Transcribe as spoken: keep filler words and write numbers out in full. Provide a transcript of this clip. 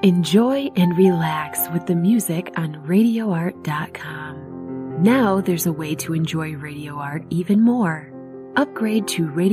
Enjoy and relax with the music on radio art dot com. Now there's a way to enjoy Radio Art even more. Upgrade to Radio